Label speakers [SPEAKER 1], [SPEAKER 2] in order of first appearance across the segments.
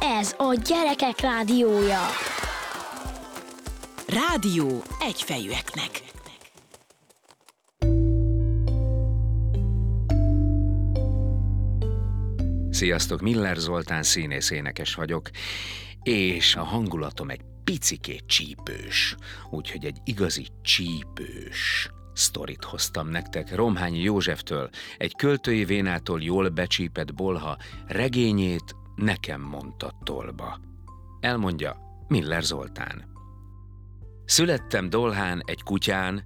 [SPEAKER 1] Ez a Gyerekek Rádiója.
[SPEAKER 2] Rádió egyfejűeknek.
[SPEAKER 3] Sziasztok, Miller Zoltán színész-énekes vagyok, és a hangulatom egy picikét csípős, úgyhogy egy igazi csípős sztorit hoztam nektek Romhányi Józseftől, egy költői vénától jól becsípett bolha regényét nekem mondta tolba. Elmondja Miller Zoltán. Születtem Dolhán egy kutyán,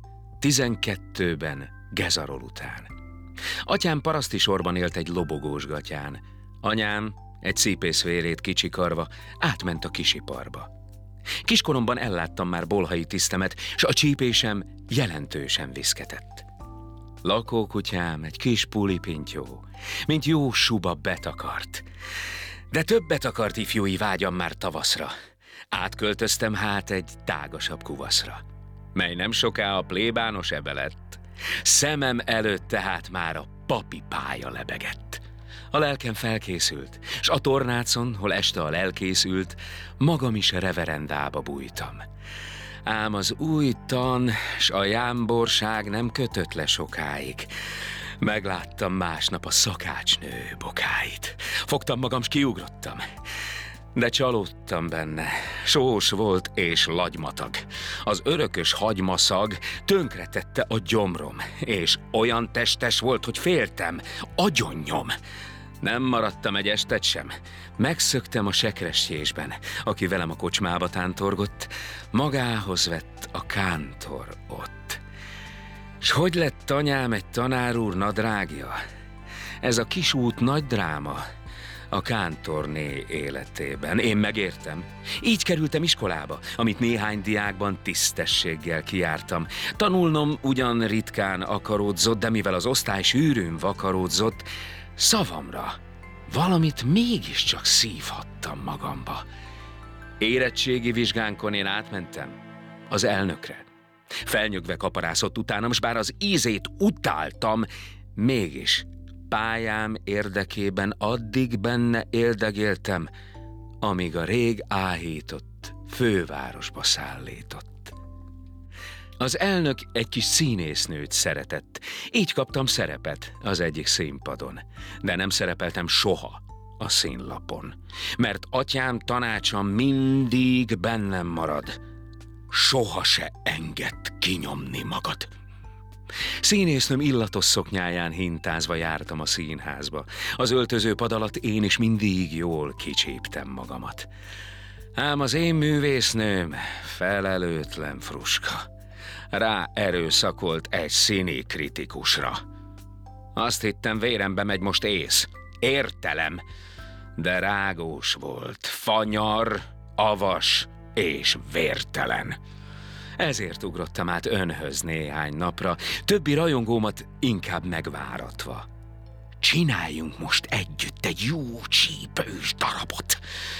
[SPEAKER 3] 12-ben Gezarol után. Atyám paraszti sorban élt egy lobogós gatyán. Anyám egy cípész vérét kicsikarva átment a kisiparba. Kiskoromban elláttam már bolhai tisztemet, s a csípésem jelentősen viszketett. Lakókutyám egy kis pulipintyó, mint jó suba betakart. De többet akart ifjúi vágyam már tavaszra. Átköltöztem hát egy tágasabb kuvaszra, mely nem soká a plébános ebe lett. Szemem előtt tehát már a papi pálya lebegett. A lelkem felkészült, s a tornácon, hol este a lelkészült, magam is reverendába bújtam. Ám az új tan, s a jámborság nem kötött le sokáig. Megláttam másnap a szakácsnő bokáit. Fogtam magam, s kiugrottam. De csalódtam benne, sós volt és lagymatag. Az örökös hagymaszag tönkretette a gyomrom, és olyan testes volt, hogy féltem, agyonnyom. Nem maradtam egy estet sem. Megszöktem a sekresjésben, aki velem a kocsmába tántorgott, magához vett a kántor ott. S hogy lett anyám egy tanár úr nadrágja? Ez a kis út nagy dráma a kántorné életében. Én megértem. Így kerültem iskolába, amit néhány diákban tisztességgel kijártam. Tanulnom ugyan ritkán akaródzott, de mivel az osztály sűrűn vakaródzott, szavamra valamit mégiscsak szívhattam magamba. Érettségi vizsgánkon én átmentem az elnökre. Felnyögve kaparászott utánam, s bár az ízét utáltam, mégis pályám érdekében addig benne éldegéltem, amíg a rég áhított fővárosba szállított. Az elnök egy kis színésznőt szeretett, így kaptam szerepet az egyik színpadon, de nem szerepeltem soha a színlapon, mert atyám tanácsa mindig bennem marad, soha se engedd kinyomni magad. Színésznőm illatos szoknyáján hintázva jártam a színházba. Az öltözőpad alatt én is mindig jól kicsíptem magamat. Ám az én művésznőm felelőtlen fruska. Rá erőszakolt egy színi kritikusra. Azt hittem, vérembe megy most ész, értelem, de rágós volt, fanyar, avas és vértelen. Ezért ugrottam át önhöz néhány napra, többi rajongómat inkább megváratva. Csináljunk most együtt egy jó csípős darabot.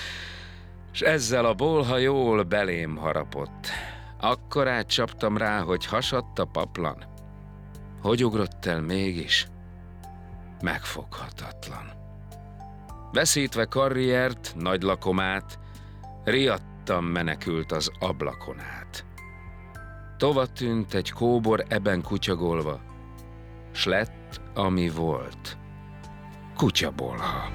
[SPEAKER 3] S ezzel a bolha jól belém harapott. Akkorát csaptam rá, hogy hasadt a paplan. Hogy ugrott el mégis? Megfoghatatlan. Veszítve karriert, nagy lakomát, riadtan menekült az ablakon át. Tova tűnt egy kóbor eben kutyagolva, s lett, ami volt, kutyabolha.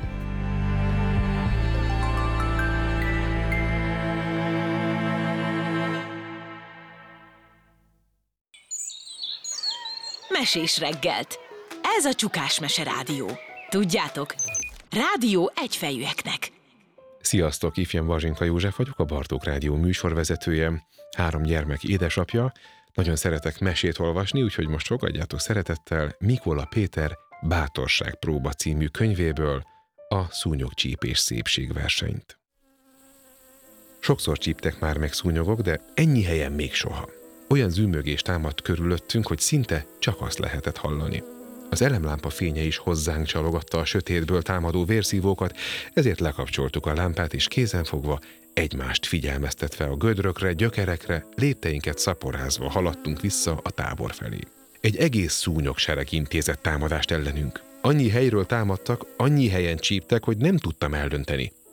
[SPEAKER 2] Mesés reggelt. Ez a Csukás Mese Rádió. Tudjátok, rádió egyfejűeknek.
[SPEAKER 4] Sziasztok, ifjam Bazsinka József vagyok, a Bartók Rádió műsorvezetője, 3 gyermek édesapja. Nagyon szeretek mesét olvasni, úgyhogy most fogadjátok szeretettel Mikola Péter Bátorságpróba című könyvéből a szúnyogcsípés szépségversenyt. Sokszor csíptek már meg szúnyogok, de ennyi helyen még soha. Olyan zümmögés támadt körülöttünk, hogy szinte csak azt lehetett hallani. Az elemlámpa fénye is hozzánk csalogatta a sötétből támadó vérszívókat, ezért lekapcsoltuk a lámpát, és kézenfogva, egymást figyelmeztetve a gödrökre, gyökerekre, lépteinket szaporázva haladtunk vissza a tábor felé. Egy egész szúnyogsereg intézett támadást ellenünk. Annyi helyről támadtak, annyi helyen csíptek, hogy nem tudtam eldönteni.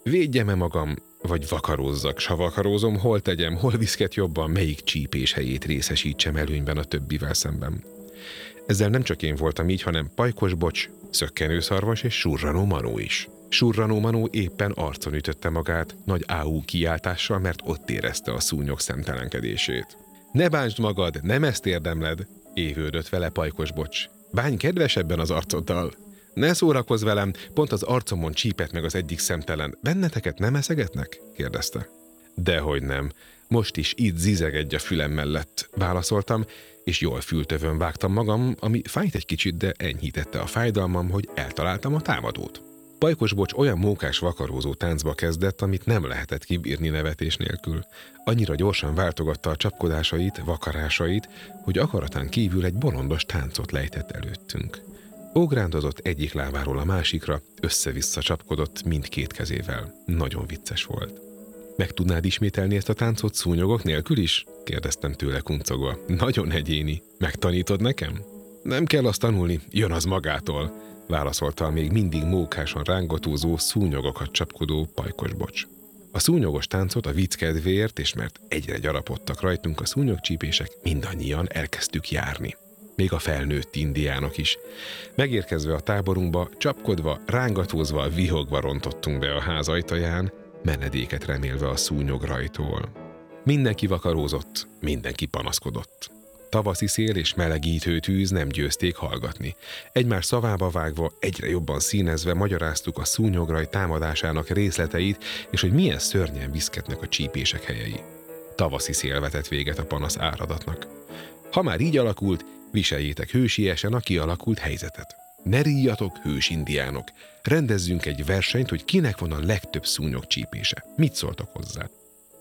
[SPEAKER 4] Védjem-e magam, vagy vakarózzak, s ha vakarózom, hol tegyem, hol viszket jobban, melyik csípés helyét részesítsem előnyben a többivel szemben. Ezzel nem csak én voltam így, hanem Pajkos Bocs, Szökkenőszarvas és Surranó Manó is. Surranó Manó éppen arcon ütötte magát, nagy áú kiáltással, mert ott érezte a szúnyog szemtelenkedését. Ne bántsd magad, nem ezt érdemled, évődött vele Pajkos Bocs. Bánj kedvesebben az arcoddal. Ne szórakozz velem, pont az arcomon csípett meg az egyik szemtelen. Benneteket nem eszegetnek? Kérdezte. Dehogy nem. Most is itt zizegedj a fülem mellett, válaszoltam, és jól fültövön vágtam magam, ami fájt egy kicsit, de enyhítette a fájdalmam, hogy eltaláltam a támadót. Pajkos Bocs olyan mókás vakarózó táncba kezdett, amit nem lehetett kibírni nevetés nélkül. Annyira gyorsan váltogatta a csapkodásait, vakarásait, hogy akaratán kívül egy bolondos táncot lejtett előttünk. Ugrándozott egyik lábáról a másikra, össze-vissza csapkodott mindkét kezével. Nagyon vicces volt. Meg tudnád ismételni ezt a táncot szúnyogok nélkül is? Kérdeztem tőle kuncogva. Nagyon egyéni. Megtanítod nekem? Nem kell azt tanulni, jön az magától, válaszolta a még mindig mókásan rángatózó, szúnyogokat csapkodó Pajkos Bocs. A szúnyogos táncot a vicc kedvéért, és mert egyre gyarapodtak rajtunk a szúnyogcsípések, mindannyian elkezdtük járni. Még a felnőtt indiánok is. Megérkezve a táborunkba, csapkodva, rángatózva, vihogva rontottunk be a ház ajtaján, menedéket remélve a szúnyograjtól. Mindenki vakarózott, mindenki panaszkodott. Tavaszi szél és melegítő tűz nem győzték hallgatni. Egymás szavába vágva, egyre jobban színezve magyaráztuk a szúnyograj támadásának részleteit, és hogy milyen szörnyen viszketnek a csípések helyei. Tavaszi szél vetett véget a panasz áradatnak. Ha már így alakult, viseljétek hősiesen a kialakult helyzetet. Ne ríjatok, hős indiánok! Rendezzünk egy versenyt, hogy kinek van a legtöbb szúnyogcsípése. Mit szóltok hozzá?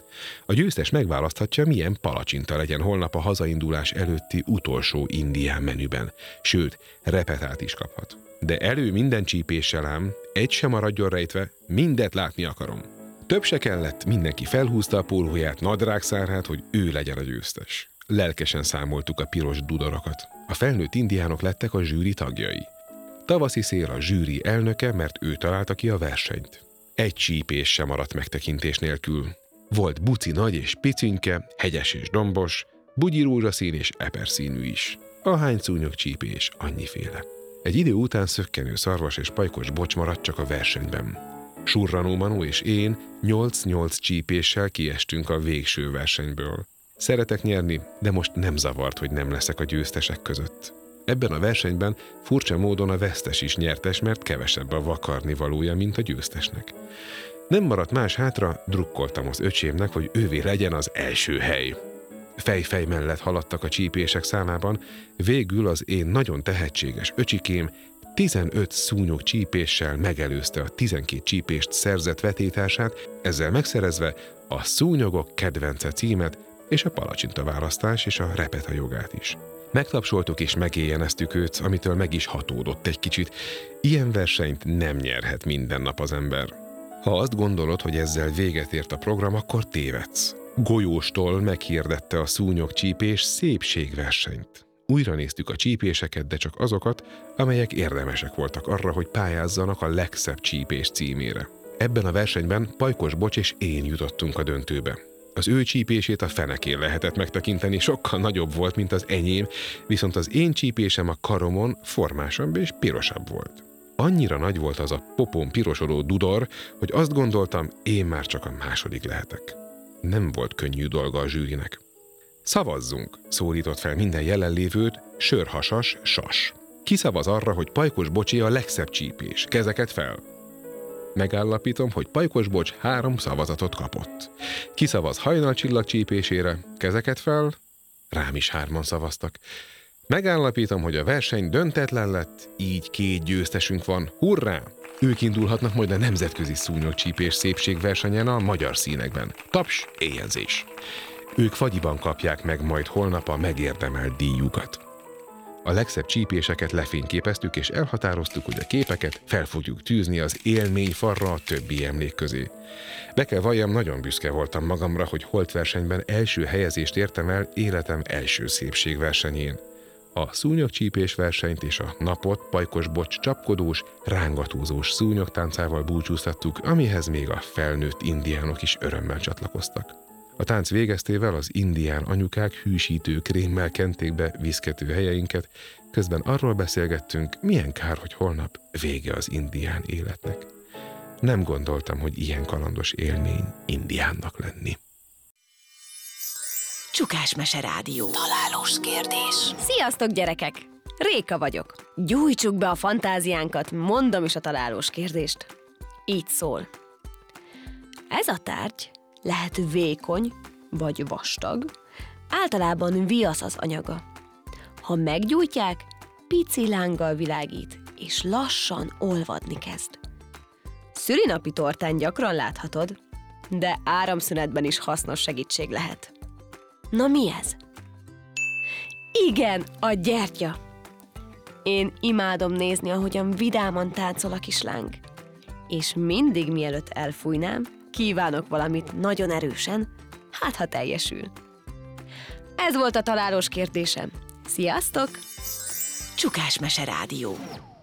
[SPEAKER 4] A győztes megválaszthatja, milyen palacsinta legyen holnap a hazaindulás előtti utolsó indián menüben. Sőt, repetát is kaphat. De elő minden csípéssel ám, egy sem maradjon rejtve, mindet látni akarom. Több se kellett, mindenki felhúzta a pólóját, nadrágszárát, hogy ő legyen a győztes. Lelkesen számoltuk a piros dudorokat. A felnőtt indiánok lettek a zsűri tagjai. Tavaszi szél a zsűri elnöke, mert ő találta ki a versenyt. Egy csípés sem maradt megtekintés nélkül. Volt buci nagy és picinke, hegyes és dombos, bugyi rózsaszín és eperszínű is. Ahány szúnyogcsípés, annyiféle. Egy idő után Szökkenőszarvas és Pajkos Bocs maradt csak a versenyben. Surranó Manó és én 8-8 csípéssel kiestünk a végső versenyből. Szeretek nyerni, de most nem zavart, hogy nem leszek a győztesek között. Ebben a versenyben furcsa módon a vesztes is nyertes, mert kevesebb a vakarni valója, mint a győztesnek. Nem maradt más hátra, drukkoltam az öcsémnek, hogy ővé legyen az első hely. Fej-fej mellett haladtak a csípések számában, végül az én nagyon tehetséges öcsikém 15 szúnyog csípéssel megelőzte a 12 csípést szerzett vetétársát, ezzel megszerezve a szúnyogok kedvence címet és a palacsinta választás és a repeta jogát is. Megtapsoltuk és megéjjeneztük őt, amitől meg is hatódott egy kicsit. Ilyen versenyt nem nyerhet minden nap az ember. Ha azt gondolod, hogy ezzel véget ért a program, akkor tévedsz. Golyóstól meghirdette a szúnyogcsípés szépségversenyt. Újra néztük a csípéseket, de csak azokat, amelyek érdemesek voltak arra, hogy pályázzanak a legszebb csípés címére. Ebben a versenyben Pajkos Bocs és én jutottunk a döntőbe. Az ő csípését a fenekén lehetett megtekinteni, sokkal nagyobb volt, mint az enyém, viszont az én csípésem a karomon formásabb és pirosabb volt. Annyira nagy volt az a popón pirosodó dudor, hogy azt gondoltam, én már csak a második lehetek. Nem volt könnyű dolga a zsűrinek. Szavazzunk, szólított fel minden jelenlévőt, sörhasas sas. Ki szavaz arra, hogy Pajkos Bocsé a legszebb csípés? Kezeket fel! Megállapítom, hogy Pajkos Bocs 3 szavazatot kapott. Ki szavaz hajnalcsillag csípésére? Kezeket fel! Rám is 3-an szavaztak. Megállapítom, hogy a verseny döntetlen lett, így 2 győztesünk van. Hurrá! Ők indulhatnak majd a nemzetközi szúnyogcsípés szépségversenyen a magyar színekben. Taps, éjjelzés! Ők fagyiban kapják meg majd holnap a megérdemelt díjukat. A legszebb csípéseket lefényképeztük, és elhatároztuk, hogy a képeket fel fogjuk tűzni az élményfarra a többi emlék közé. Be kell valljam, nagyon büszke voltam magamra, hogy holtversenyben első helyezést értem el életem első szépségversenyén. a szúnyogcsípés versenyt és a napot pajkos bocs csapkodós, rángatózós szúnyogtáncával búcsúztattuk, amihez még a felnőtt indiánok is örömmel csatlakoztak. A tánc végeztével az indián anyukák hűsítő krémmel kenték be viszkető helyeinket, közben arról beszélgettünk, milyen kár, hogy holnap vége az indián életnek. Nem gondoltam, hogy ilyen kalandos élmény indiánnak lenni.
[SPEAKER 2] Csukásmese Rádió. Találós kérdés.
[SPEAKER 5] Sziasztok, gyerekek! Réka vagyok. Gyújtsuk be a fantáziánkat, mondom is a találós kérdést. Így szól. Ez a tárgy lehet vékony vagy vastag, általában viasz az anyaga. Ha meggyújtják, pici lánggal világít, és lassan olvadni kezd. Szülinapi tortán gyakran láthatod, de áramszünetben is hasznos segítség lehet. Na mi ez? Igen, a gyertya! Én imádom nézni, ahogyan vidáman táncol a kis láng. És mindig mielőtt elfújnám, kívánok valamit nagyon erősen, hát ha teljesül. Ez volt a találós kérdésem. Sziasztok!
[SPEAKER 2] Csukásmese Rádió.